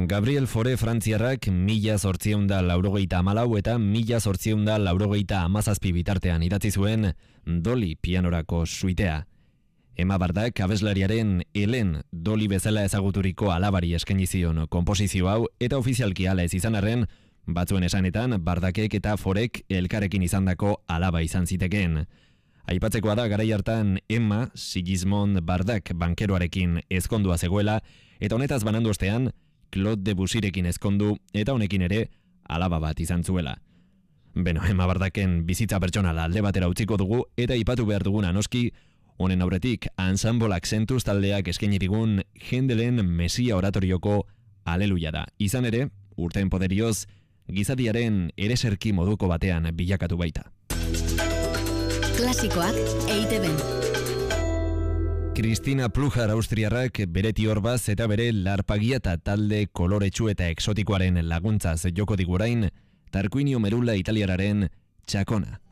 Gabriel Fauré frantziarrak 1884 eta 1887 bitartean idatzi zuen Dolly pianorako suitea. Emma Bardak abeslariaren Helen Dolly bezala ezaguturiko alabari eskaini zion konposizio hau eta ofizialki hala ez izan arren, batzuen esanetan Bardakek eta Faurek elkarrekin izandako alaba izan zitekeen. Aipatzekoa da garai hartan Emma Sigismond Bardak bankeroarekin ezkondua zegoela eta honetaz banandu ostean Claude Debussyrekin ezkondu eta honekin ere alaba bat izan zuela. Beno, Emma Bardaken bizitza pertsonala alde batera utziko dugu eta aipatu behar duguna noski, honen aurretik Ensemble Accentus taldeak eskaini digun Händelen Mesia oratorioko Aleluia da. Izan ere, urteen poderioz, gizadiaren ereserki moduko batean bilakatu baita. Klasikoak EITB-n. Kristina Plujar austriarrak bere tiorbaz eta bere larpagiata talde koloretsu eta exotikoaren laguntzaz joko digurain, Tarquinio Merula italiararen Txakona.